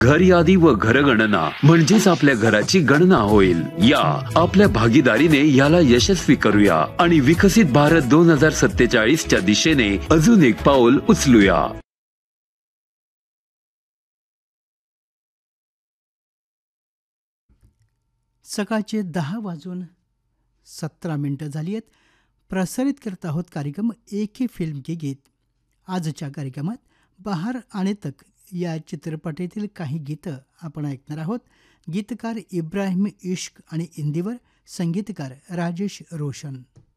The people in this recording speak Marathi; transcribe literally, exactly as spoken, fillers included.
घर यादी व घरगणना म्हणजेच आपल्या घराची गणना होईल. या आपल्या भागीदारीने याला यशस्वी करूया आणि विकसित भारत दोन हजार सत्तेचाळीस च्या दिशेने अजून एक पाऊल उचलूया. सकाळचे दहा वाजून सतरा मिनटं झाली आहेत. प्रसारित करत आहोत कार्यक्रम एक ही फिल्म के गीत. आजच्या कार्यक्रमात बहार आणि तक या चित्रपटातील काही गीतं आपण ऐकणार आहोत. गीतकार इब्राहिम इश्क आणि इंदिवर, संगीतकार राजेश रोशन.